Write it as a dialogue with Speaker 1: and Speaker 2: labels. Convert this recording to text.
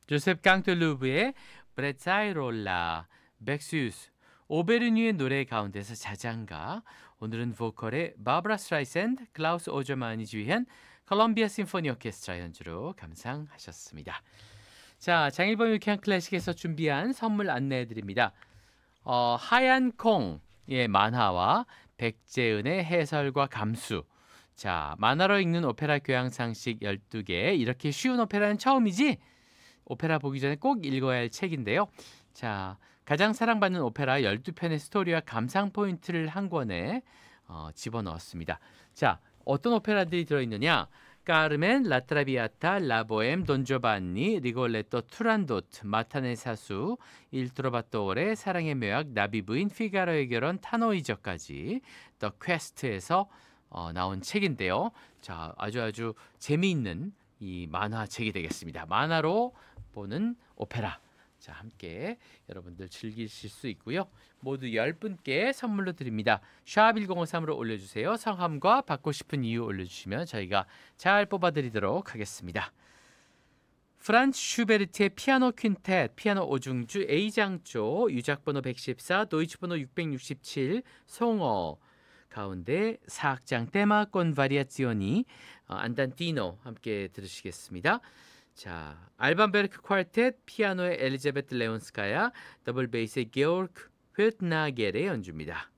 Speaker 1: 조셉 깡틀루브의 브레자이롤라, 백스유스, 오베르니의 노래 가운데서 자장가, 오늘은 보컬의 바브라 스트라이샌드, 클라우스 오저만이 지휘한 콜롬비아 심포니 오케스트라 연주로 감상하셨습니다. 자, 장일본 유쾌한 클래식에서 준비한 선물 안내해드립니다. 하얀 콩의 만화와 백재은의 해설과 감수. 자, 만화로 읽는 오페라 교양상식 12개. 이렇게 쉬운 오페라는 처음이지? 오페라 보기 전에 꼭 읽어야 할 책인데요. 자, 가장 사랑받는 오페라 12편의 스토리와 감상 포인트를 한 권에 집어넣었습니다. 자, 어떤 오페라들이 들어있느냐? 까르멘, 라트라비아타, 라보엠, 돈조반니, 리골레토, 투란도트, 마타네 사수, 일트로바토레, 사랑의 묘약, 나비부인, 피가로의 결혼, 타노이저까지 더 퀘스트에서 나온 책인데요. 자, 아주 재미있는 이 만화책이 되겠습니다. 만화로 보는 오페라. 자, 함께 여러분들 즐기실 수 있고요. 모두 10분께 선물로 드립니다. 샵 1053으로 올려주세요. 성함과 받고 싶은 이유 올려주시면 저희가 잘 뽑아드리도록 하겠습니다. 프란츠 슈베르트의 피아노 퀸텟, 피아노 오중주 A장조, 유작번호 114, 도이치번호 667, 송어 가운데 사악장 테마 con variazioni 안단티노 함께 들으시겠습니다. 자, 알반 베르크 쿼르텟, 피아노의 엘리자베트 레온스카야, 더블 베이스의 게오르크 회트나겔의 연주입니다.